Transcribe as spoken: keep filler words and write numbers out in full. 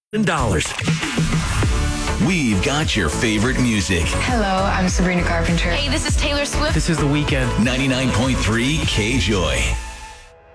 dollars. We've got your favorite music. Hello, I'm Sabrina Carpenter. Hey, this is Taylor Swift. This is The Weeknd. ninety-nine point three K-Joy.